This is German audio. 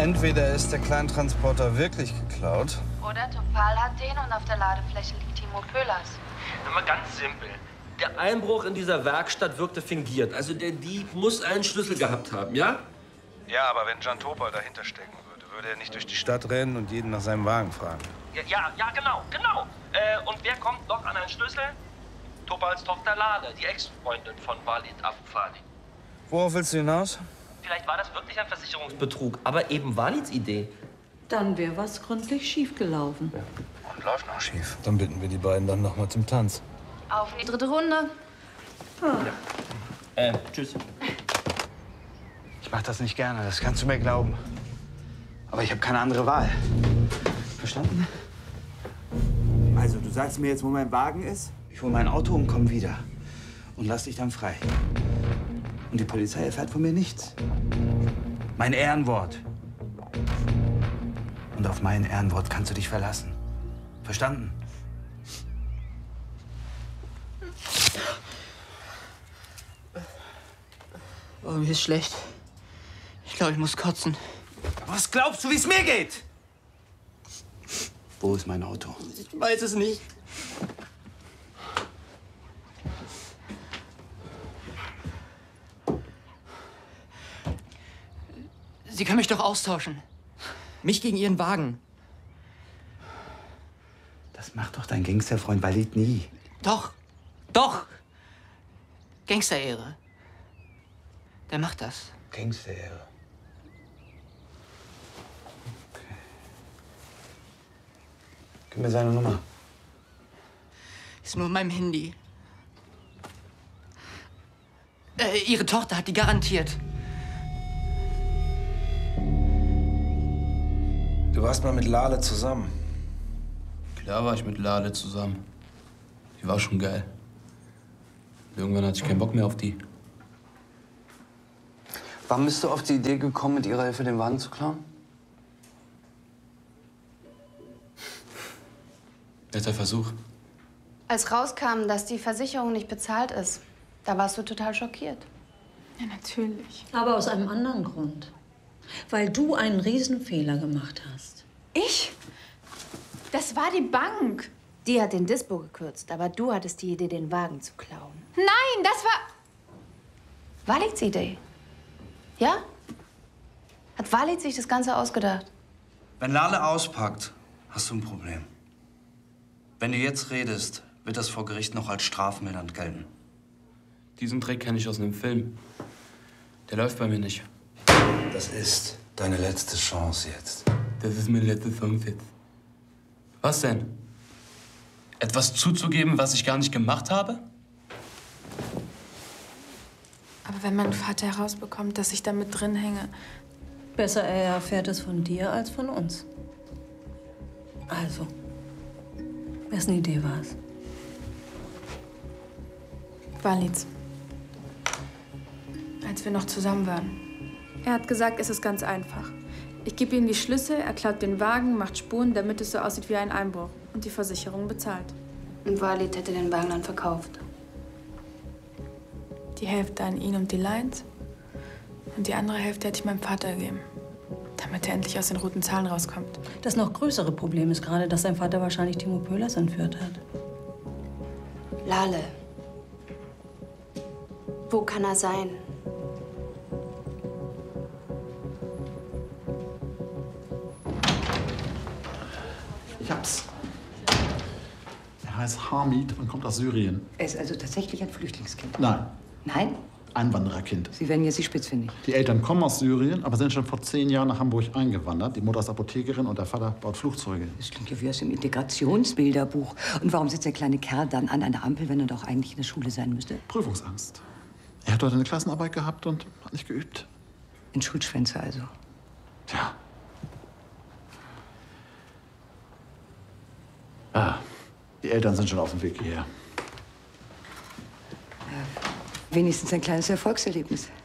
Entweder ist der Kleintransporter wirklich geklaut. Oder Topal hat den und auf der Ladefläche liegt Timo Pöllers. Na, mal ganz simpel. Der Einbruch in dieser Werkstatt wirkte fingiert. Also der Dieb muss einen Schlüssel gehabt haben, ja? Ja, aber wenn Jan Topal dahinter stecken würde, würde er nicht durch die Stadt rennen und jeden nach seinem Wagen fragen. Ja, genau. Und wer kommt noch an einen Schlüssel? Topals Tochter Lale, die Ex-Freundin von Walid Abufali. Worauf willst du hinaus? Vielleicht war das wirklich ein Versicherungsbetrug, aber eben Walids Idee. Dann wäre was gründlich schiefgelaufen. Ja. Und läuft noch schief. Dann bitten wir die beiden dann noch mal zum Tanz. Auf in die dritte Runde. Tschüss. Ich mach das nicht gerne, das kannst du mir glauben. Aber ich habe keine andere Wahl. Verstanden? Also, du sagst mir jetzt, wo mein Wagen ist? Ich hole mein Auto und komm wieder. Und lass dich dann frei. Und die Polizei erfährt von mir nichts. Mein Ehrenwort. Und auf mein Ehrenwort kannst du dich verlassen. Verstanden? Oh, mir ist schlecht. Ich glaube, ich muss kotzen. Was glaubst du, wie es mir geht? Wo ist mein Auto? Ich weiß es nicht. Sie können mich doch austauschen. Mich gegen Ihren Wagen. Das macht doch dein Gangsterfreund Walid nie. Doch. Gangsterehre. Der macht das. Gangsterehre. Okay. Gib mir seine Nummer. Ist nur in meinem Handy. Ihre Tochter hat die garantiert. Du warst mal mit Lale zusammen. Klar war ich mit Lale zusammen. Die war schon geil. Irgendwann hatte ich keinen Bock mehr auf die. Wann bist du auf die Idee gekommen, mit ihrer Hilfe den Wagen zu klauen? Netter Versuch. Als rauskam, dass die Versicherung nicht bezahlt ist, da warst du total schockiert. Ja, natürlich. Aber aus einem anderen Grund. Weil du einen Riesenfehler gemacht hast. Ich? Das war die Bank. Die hat den Dispo gekürzt, aber du hattest die Idee, den Wagen zu klauen. Nein, das war... Walids Idee. Ja? Hat Walid sich das Ganze ausgedacht? Wenn Lale auspackt, hast du ein Problem. Wenn du jetzt redest, wird das vor Gericht noch als strafmildernd gelten. Diesen Trick kenne ich aus einem Film. Der läuft bei mir nicht. Das ist deine letzte Chance jetzt. Das ist meine letzte Chance jetzt. Was denn? Etwas zuzugeben, was ich gar nicht gemacht habe? Aber wenn mein Vater herausbekommt, dass ich da mit drin hänge... Besser er erfährt es von dir als von uns. Also, wessen Idee war es? Walids. Als wir noch zusammen waren. Er hat gesagt, es ist ganz einfach. Ich gebe ihm die Schlüssel, er klaut den Wagen, macht Spuren, damit es so aussieht wie ein Einbruch. Und die Versicherung bezahlt. Und Walid hätte den Wagen dann verkauft. Die Hälfte an ihn und die Lines. Und die andere Hälfte hätte ich meinem Vater gegeben. Damit er endlich aus den roten Zahlen rauskommt. Das noch größere Problem ist gerade, dass sein Vater wahrscheinlich Timo Pöllers entführt hat. Lale. Wo kann er sein? Ich hab's. Er heißt Hamid und kommt aus Syrien. Er ist also tatsächlich ein Flüchtlingskind? Nein, Nein? Einwandererkind. Sie werden jetzt nicht spitzfindig. Die Eltern kommen aus Syrien, aber sind schon vor 10 Jahren nach Hamburg eingewandert. Die Mutter ist Apothekerin und der Vater baut Flugzeuge. Das klingt ja wie aus dem Integrationsbilderbuch. Und warum sitzt der kleine Kerl dann an einer Ampel, wenn er doch eigentlich in der Schule sein müsste? Prüfungsangst. Er hat heute eine Klassenarbeit gehabt und hat nicht geübt. Ein Schulschwänzer also. Tja. Ah, die Eltern sind schon auf dem Weg hierher. Wenigstens ein kleines Erfolgserlebnis.